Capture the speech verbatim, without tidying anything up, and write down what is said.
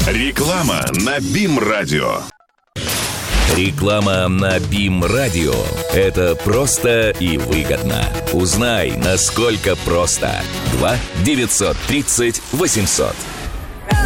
Реклама на БИМ-радио. Реклама на БИМ-радио – это просто и выгодно. Узнай, насколько просто. два девятьсот тридцать восемьсот.